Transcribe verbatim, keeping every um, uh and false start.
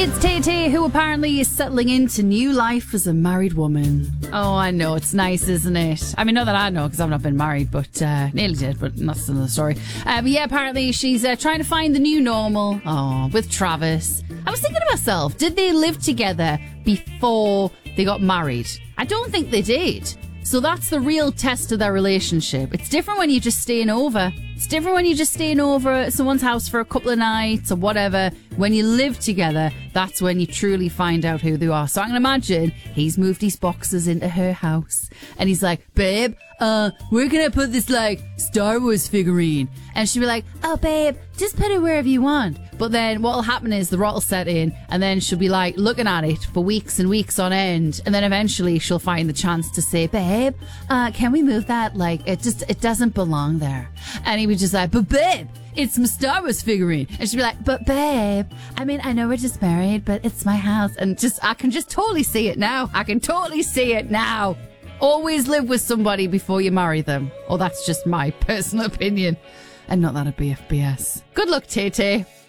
It's Tay-Tay, who apparently is settling into new life as a married woman. Oh, I know, it's nice, isn't it? I mean, not that I know, because I've not been married, but uh, nearly did, but that's another story. Uh, but yeah, apparently she's uh, trying to find the new normal. Oh, with Travis. I was thinking to myself, did they live together before they got married? I don't think they did. So that's the real test of their relationship. It's different when you're just staying over. It's different when you're just staying over at someone's house for a couple of nights or whatever. When you live together, that's when you truly find out who they are. So I can imagine he's moved his boxes into her house and he's like, babe, uh, where can I put this, like, Star Wars figurine? And she'll be like, oh, babe, just put it wherever you want. But then what'll happen is the rot will set in and then she'll be like looking at it for weeks and weeks on end. And then eventually she'll find the chance to say, babe, uh, can we move that? Like, it just, it doesn't belong there. And he would just like, but babe, it's my Star Wars figurine. And she'd be like, but babe, I mean, I know we're just married, but it's my house. And just, I can just totally see it now. I can totally see it now. Always live with somebody before you marry them. Or that's just my personal opinion. And not that it'd be F B S. Good luck, Tay-Tay.